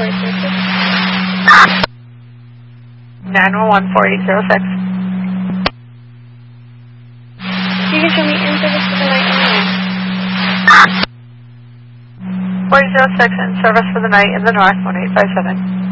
911 4806. You can show me in service for the night only. 4806 in service for the night in the north, 1857.